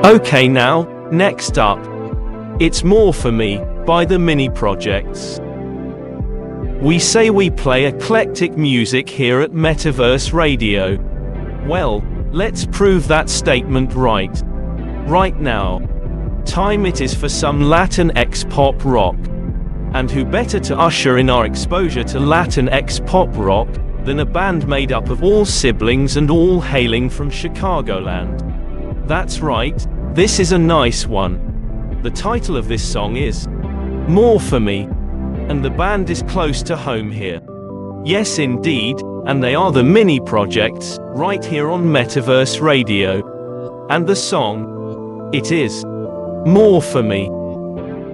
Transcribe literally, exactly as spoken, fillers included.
Okay now, next up, It's More For Me, by the Mini Projects. We say we play eclectic music here at Metaverse Radio. Well, let's prove that statement right. Right now. Time it is for some Latin X-pop rock. And who better to usher in our exposure to Latin X-pop rock than a band made up of all siblings and all hailing from Chicagoland. That's right, this is a nice one. The title of this song is More For Me, and the band is close to home here. Yes indeed, and they are the Mini Projects, right here on Metaverse Radio. And the song, it is More For Me.